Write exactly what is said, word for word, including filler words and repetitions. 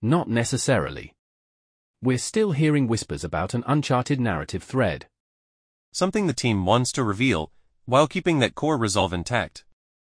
Not necessarily. We're still hearing whispers about an Uncharted narrative thread. Something the team wants to reveal, while keeping that core resolve intact.